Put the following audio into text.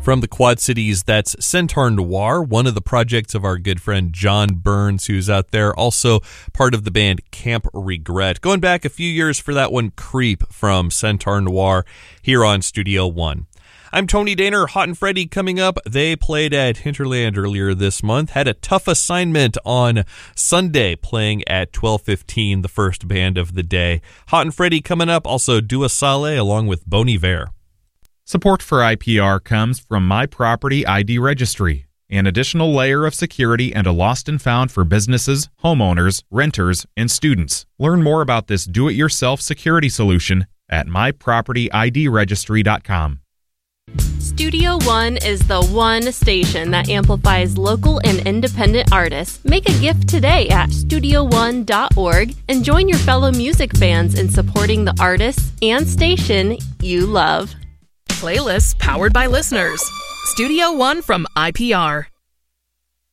From the Quad Cities, that's Centaur Noir, one of the projects of our good friend John Burns, who's out there, also part of the band Camp Regret. Going back a few years for that one, Creep from Centaur Noir, here on Studio One. I'm Tony Daner. Hot and Freddy coming up. They played at Hinterland earlier this month, had a tough assignment on Sunday, playing at 12:15, the first band of the day. Hot and Freddy coming up, also Dua Saleh along with Bon Iver. Support for IPR comes from My Property ID Registry, an additional layer of security and a lost and found for businesses, homeowners, renters, and students. Learn more about this do-it-yourself security solution at mypropertydregistry.com. Studio One is the one station that amplifies local and independent artists. Make a gift today at StudioOne.org and join your fellow music fans in supporting the artists and station you love. Playlists powered by listeners. Studio One from IPR.